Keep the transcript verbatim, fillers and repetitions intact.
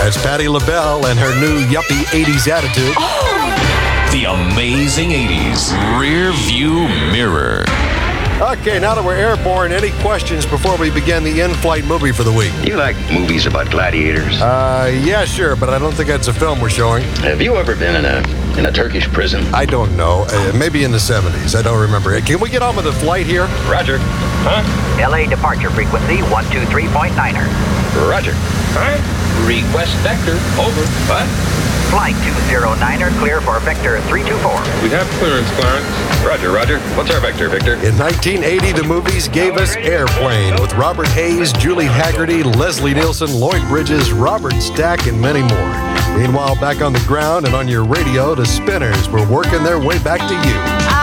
That's Patti LaBelle and her new yuppie eighties attitude. The amazing eighties Rear View Mirror. Okay, now that we're airborne, any questions before we begin the in-flight movie for the week? You like movies about gladiators? Uh, yeah, sure, but I don't think that's a film we're showing. Have you ever been in a in a Turkish prison? I don't know. Uh, maybe in the seventies. I don't remember. Can we get on with the flight here? Roger. Huh? L A departure frequency one two three point nine er. Roger. Huh? Request vector. Over. What? Flight two zero nine er clear for vector three two four. We have clearance, Clarence. Roger, Roger. What's our vector, Victor? In nineteen eighty, the movies gave us Airplane with Robert Hayes, Julie Haggerty, Leslie Nielsen, Lloyd Bridges, Robert Stack, and many more. Meanwhile, back on the ground and on your radio, the Spinners were working their way back to you.